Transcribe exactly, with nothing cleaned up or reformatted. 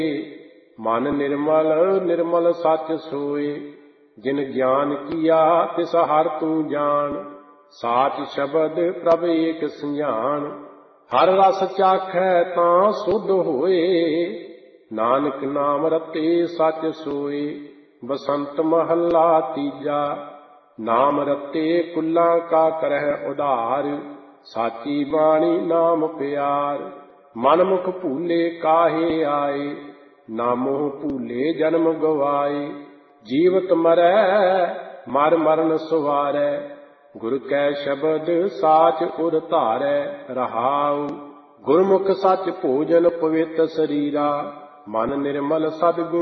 ਮਨ ਨਿਰਮਲ ਨਿਰਮਲ ਸੱਚ ਸੋਏ। ਜਿਨ ਗਿਆਨ ਕੀਆ ਤਿਸ ਹਰ ਤੂੰ ਜਾਣ। ਸਾਚ ਸ਼ਬਦ ਪ੍ਰਭ ਏਕ ਸੰਝਾਣ। ਹਰ ਰਸ ਚਾਖੈ ਤਾਂ ਸੁਧ ਹੋਏ। ਨਾਨਕ ਨਾਮ ਰਤੇ ਸੱਚ ਸੋਏ। ਬਸੰਤ ਮਹੱਲਾ ਤੀਜਾ। ਨਾਮ ਰਤੇ ਕੁਲਾਂ ਕਾ ਕਰਹਿ ਉਧਾਰ। ਸਾਚੀ ਬਾਣੀ ਨਾਮ ਪਿਆਰ। ਮਨ ਮੁਖ ਭੂਲੇ ਕਾਹੇ ਆਏ। ਨਾਮੋ ਭੂਲੇ ਜਨਮ ਗਵਾਏ। ਜੀਵਤ ਮਰੈ ਮਰ ਮਰਨ ਸੁਵਾਰੈ। ਗੁਰ ਕੈ ਸ਼ਬਦ ਸਾਚ ਉਰ ਧਾਰੈ। ਰਹਾਉ ਗੁਰਮੁਖ ਸੱਚ ਭੋਜਨ ਪਵਿੱਤ ਸਰੀਰਾ। ਮਨ ਨਿਰਮਲ ਸਦਗੁਣ